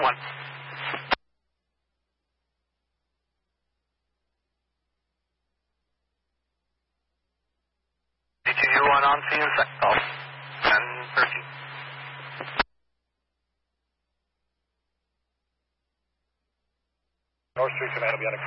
1. DTU1 on scene, second call. 1013. North Street Command will be on